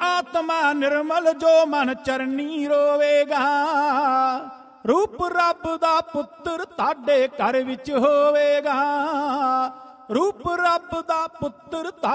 ਆਤਮਾ ਨਿਰਮਲ ਜੋ ਮਨ ਚਰਨੀ ਰੋਵੇਗਾ। ਰੂਪ ਰੱਬ ਦਾ ਪੁੱਤਰ ਤੁਹਾਡੇ ਘਰ ਵਿੱਚ ਹੋਵੇਗਾ। ਰੂਪ ਰੱਬ ਦਾ ਪੁੱਤਰ